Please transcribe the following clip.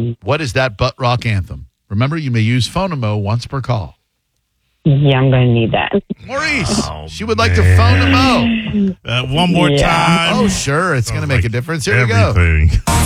What is that butt rock anthem? Remember, you may use Phonemo once per call. Yeah, I'm going to need that. Maurice, she would like to Phonemo. One more time. Oh, sure. It's going to make a difference. Here we go. Everything.